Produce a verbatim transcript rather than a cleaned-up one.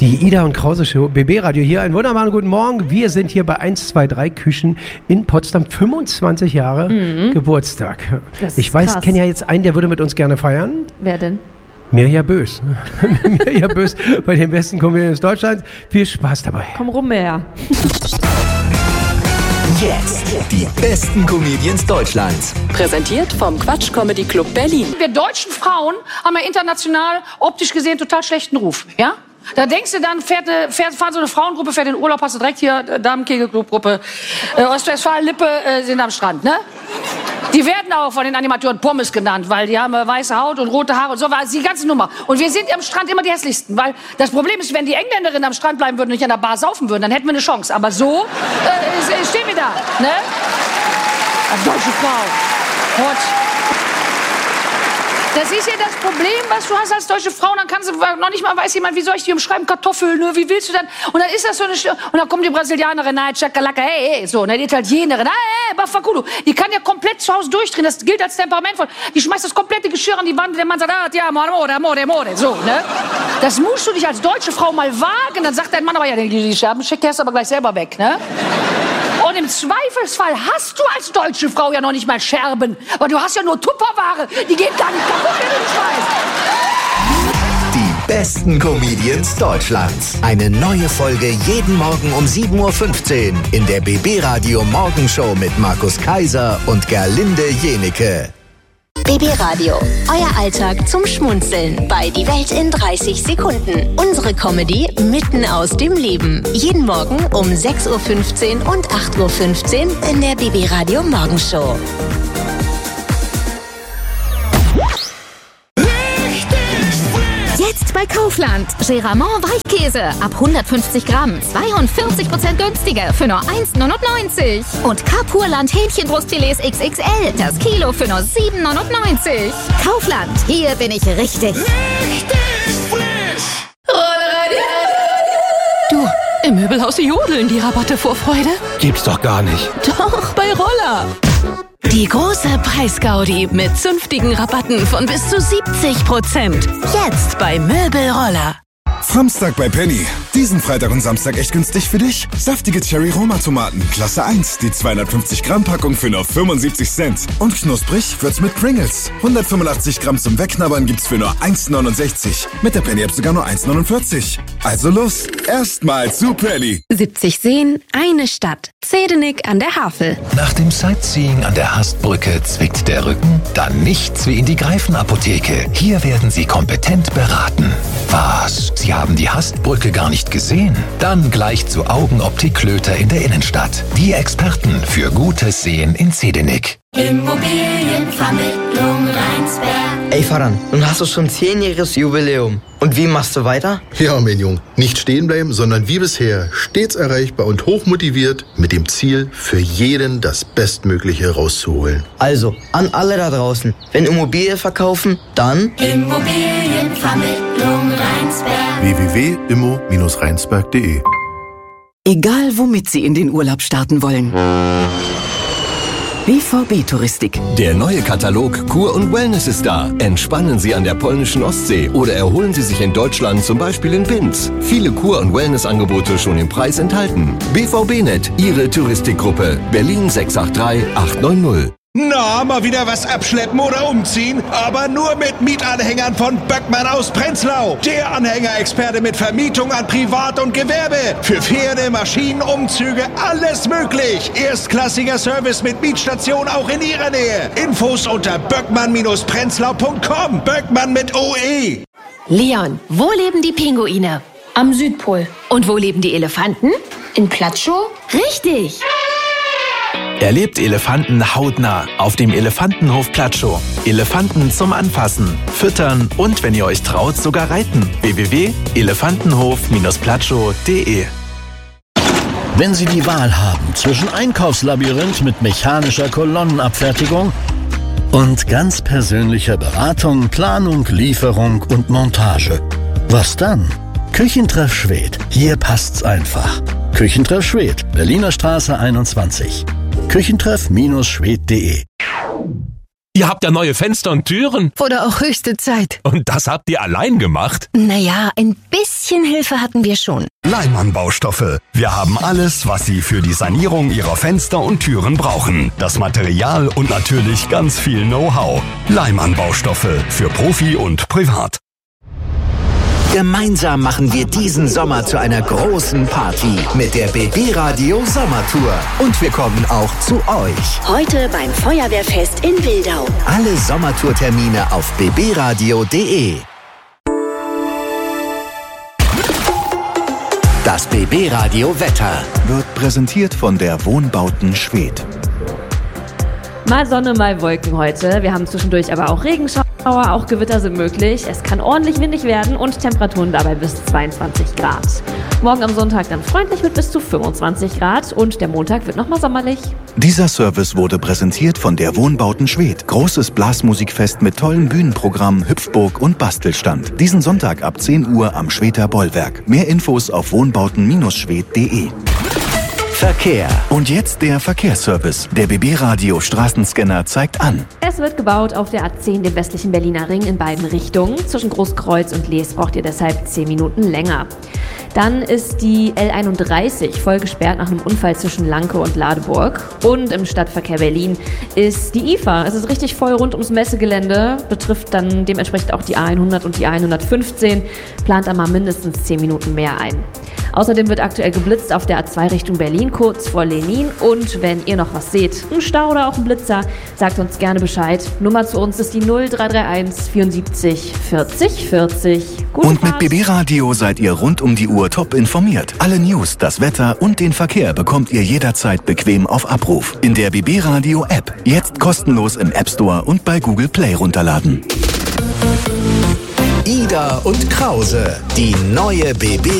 Die Ida und Krause Show, B B-Radio hier. Einen wunderbaren guten Morgen. Wir sind hier bei eins zwei drei Küchen in Potsdam. fünfundzwanzig Jahre mhm. Geburtstag. Das ich weiß, kenne ja jetzt einen, der würde mit uns gerne feiern. Wer denn? Mirja Bös. Mirja Bös bei den besten Comedians Deutschlands. Viel Spaß dabei. Komm rum, Mirja. Jetzt die besten Comedians Deutschlands. Präsentiert vom Quatsch Comedy Club Berlin. Wir deutschen Frauen haben ja international optisch gesehen total schlechten Ruf, ja? Da denkst du dann, fährt, fährt, fährt so eine Frauengruppe, fährt in den Urlaub, hast du direkt hier äh, Damenkegelclub-Gruppe, äh, Ostwestfalen-Lippe äh, sind am Strand, ne? Die werden auch von den Animatoren Pommes genannt, weil die haben äh, weiße Haut und rote Haare und so, war die ganze Nummer. Und wir sind am Strand immer die hässlichsten, weil das Problem ist, wenn die Engländerinnen am Strand bleiben würden und nicht an der Bar saufen würden, dann hätten wir eine Chance. Aber so äh, stehen wir da, ne? Als deutsche Frau. Hot. Das ist ja das Problem, was du hast als deutsche Frau. Dann kannst du noch nicht mal, weiß jemand, wie soll ich die umschreiben? Kartoffeln, ne? Wie willst du dann? Und dann ist das so eine... Und dann kommt die Brasilianerin, nein, Chakalaka, hey, hey, so, ne? Die Italienerin, hey, Bafakudu. Die kann ja komplett zu Hause durchdrehen. Das gilt als temperamentvoll. Die schmeißt das komplette Geschirr an die Wand. Der Mann sagt, ah, ja, amore, amore, amore, so, ne? Das musst du dich als deutsche Frau mal wagen. Dann sagt dein Mann aber, ja, die Scherben schickt er aber gleich selber weg, ne? Und im Zweifelsfall hast du als deutsche Frau ja noch nicht mal Scherben. Aber du hast ja nur Tupperware. Die geht gar nicht kaputt, wenn du nicht weißt. Die besten Comedians Deutschlands. Eine neue Folge jeden Morgen um sieben Uhr fünfzehn in der B B-Radio Morgenshow mit Markus Kaiser und Gerlinde Jenecke. B B-Radio, euer Alltag zum Schmunzeln bei Die Welt in dreißig Sekunden. Unsere Comedy mitten aus dem Leben. Jeden Morgen um sechs Uhr fünfzehn und acht Uhr fünfzehn in der B B-Radio Morgenshow. Jetzt bei Kaufland. Geramont Weichkäse ab hundertfünfzig Gramm. zweiundvierzig Prozent günstiger für nur eins neunundneunzig. Und Carpurland Hähnchenbrustfilets X X L. Das Kilo für nur sieben neunundneunzig. Kaufland. Hier bin ich richtig. Richtig frisch. Du, im Möbelhaus jodeln die Rabatte vor Freude. Gibt's doch gar nicht. Doch, bei Roller. Die große Preisgaudi mit zünftigen Rabatten von bis zu siebzig Prozent. Jetzt bei Möbelroller. Samstag bei Penny. Diesen Freitag und Samstag echt günstig für dich. Saftige Cherry-Roma-Tomaten, Klasse eins. Die zweihundertfünfzig Gramm Packung für nur fünfundsiebzig Cent. Und knusprig wird's mit Pringles. hundertfünfundachtzig Gramm zum Wegknabbern gibt's für nur eins neunundsechzig. Mit der Penny-App sogar nur eins neunundvierzig. Also los, erstmal zu Penny. siebzig Seen, eine Stadt. Zedenik an der Havel. Nach dem Sightseeing an der Hastbrücke zwickt der Rücken? Dann nichts wie in die Greifenapotheke. Hier werden Sie kompetent beraten. Was? Sie haben die Hastbrücke gar nicht gesehen? Dann gleich zu Augenoptik Klöter in der Innenstadt. Die Experten für gutes Sehen in Zedenik. Immobilienvermittlung Rheinsberg. Ey Faran, nun hast du schon zehnjähriges Jubiläum. Und wie machst du weiter? Ja, mein Junge, nicht stehen bleiben, sondern wie bisher stets erreichbar und hochmotiviert mit dem Ziel, für jeden das Bestmögliche rauszuholen. Also, an alle da draußen, wenn Immobilie verkaufen, dann Immobilienvermittlung Rheinsberg. w w w punkt immo Bindestrich rheinsberg punkt de Egal womit Sie in den Urlaub starten wollen. B V B-Touristik. Der neue Katalog Kur und Wellness ist da. Entspannen Sie an der polnischen Ostsee oder erholen Sie sich in Deutschland, zum Beispiel in Binz. Viele Kur- und Wellnessangebote schon im Preis enthalten. B V B Net, Ihre Touristikgruppe. Berlin sechs acht drei acht neun null. Na, mal wieder was abschleppen oder umziehen? Aber nur mit Mietanhängern von Böckmann aus Prenzlau. Der Anhängerexperte mit Vermietung an Privat und Gewerbe. Für Pferde, Maschinen, Umzüge, alles möglich. Erstklassiger Service mit Mietstation auch in Ihrer Nähe. Infos unter böckmann Prenzlau punkt com. Böckmann mit O E. Leon, wo leben die Pinguine? Am Südpol. Und wo leben die Elefanten? In Platschow? Richtig. Erlebt Elefanten hautnah auf dem Elefantenhof Platschow. Elefanten zum Anfassen, Füttern und, wenn ihr euch traut, sogar reiten. w w w punkt elefantenhof platschow punkt de. Wenn Sie die Wahl haben zwischen Einkaufslabyrinth mit mechanischer Kolonnenabfertigung und ganz persönlicher Beratung, Planung, Lieferung und Montage, was dann? Küchentreff Schwedt. Hier passt's einfach. Küchentreff Schwedt, Berliner Straße einundzwanzig. Küchentreff Schwedt punkt de Ihr habt ja neue Fenster und Türen. Wurde auch höchste Zeit. Und das habt ihr allein gemacht? Naja, ein bisschen Hilfe hatten wir schon. Leimann Baustoffe. Wir haben alles, was Sie für die Sanierung Ihrer Fenster und Türen brauchen. Das Material und natürlich ganz viel Know-how. Leimann Baustoffe für Profi und Privat. Gemeinsam machen wir diesen Sommer zu einer großen Party mit der B B Radio Sommertour. Und wir kommen auch zu euch. Heute beim Feuerwehrfest in Wildau. Alle Sommertourtermine auf b b radio punkt de. Das B B Radio Wetter wird präsentiert von der Wohnbauten Schwedt. Mal Sonne, mal Wolken heute. Wir haben zwischendurch aber auch Regenschauer, auch Gewitter sind möglich. Es kann ordentlich windig werden und Temperaturen dabei bis zweiundzwanzig Grad. Morgen am Sonntag dann freundlich mit bis zu fünfundzwanzig Grad und der Montag wird nochmal sommerlich. Dieser Service wurde präsentiert von der Wohnbauten Schwedt. Großes Blasmusikfest mit tollem Bühnenprogramm, Hüpfburg und Bastelstand. Diesen Sonntag ab zehn Uhr am Schwedter Bollwerk. Mehr Infos auf wohnbauten schwedt punkt de. Verkehr. Und jetzt der Verkehrsservice. Der B B Radio Straßenscanner zeigt an. Es wird gebaut auf der A zehn, dem westlichen Berliner Ring, in beiden Richtungen. Zwischen Großkreuz und Lees braucht ihr deshalb zehn Minuten länger. Dann ist die L einunddreißig voll gesperrt nach einem Unfall zwischen Lanke und Ladeburg. Und im Stadtverkehr Berlin ist die I F A. Es ist richtig voll rund ums Messegelände, betrifft dann dementsprechend auch die A hundert und die A hundertfünfzehn, plant da mal mindestens zehn Minuten mehr ein. Außerdem wird aktuell geblitzt auf der A zwei Richtung Berlin, kurz vor Lenin. Und wenn ihr noch was seht, ein Stau oder auch ein Blitzer, sagt uns gerne Bescheid. Nummer zu uns ist die null drei drei eins vierundsiebzig vierzig vierzig. Gute und mit B B Radio seid ihr rund um die Uhr top informiert. Alle News, das Wetter und den Verkehr bekommt ihr jederzeit bequem auf Abruf. In der B B Radio App. Jetzt kostenlos im App Store und bei Google Play runterladen. Ida und Krause, die neue B B